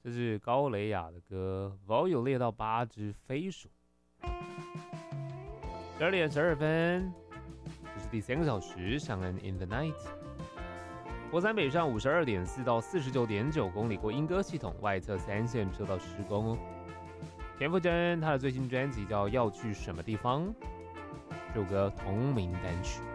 这是高蕾雅的歌《Vol 列到8只飞鼠》。12:12，这是第3个小时，上岸 In the Night。国三北上52.4到49.9公里过莺歌系统，外侧3线车道施工哦。田馥甄她的最新专辑叫《要去什么地方》，这首歌同名单曲。